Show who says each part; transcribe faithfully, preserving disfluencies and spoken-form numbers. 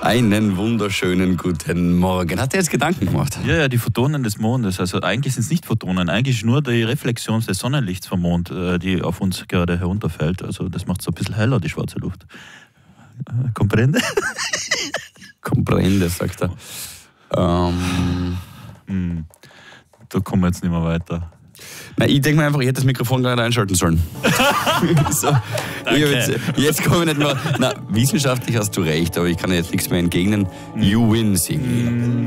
Speaker 1: Einen wunderschönen guten Morgen. Hat er jetzt Gedanken gemacht?
Speaker 2: Ja, ja, die Photonen des Mondes. Also eigentlich sind es nicht Photonen, eigentlich nur die Reflexion des Sonnenlichts vom Mond, die auf uns gerade herunterfällt. Also das macht es so ein bisschen heller, die schwarze Luft. Comprende?
Speaker 1: Comprende, sagt er. Ähm...
Speaker 2: Hm, da kommen wir jetzt nicht mehr weiter.
Speaker 1: Nein, ich denke mir einfach, ich hätte das Mikrofon gerade einschalten sollen. So, ich jetzt, jetzt komme ich nicht mehr. Na, wissenschaftlich hast du recht, aber ich kann jetzt nichts mehr entgegnen. You win, Sing.